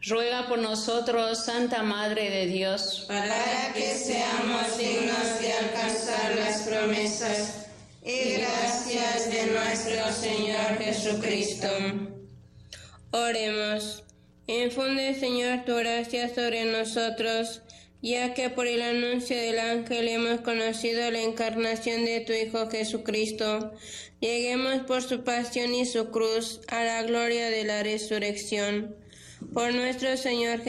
Ruega por nosotros, Santa Madre de Dios, para que seamos dignos de alcanzar las promesas y gracias de nuestro Señor Jesucristo. Oremos. Infunde, Señor, tu gracia sobre nosotros, ya que por el anuncio del ángel hemos conocido la encarnación de tu Hijo Jesucristo. Lleguemos por su pasión y su cruz a la gloria de la resurrección. Por nuestro Señor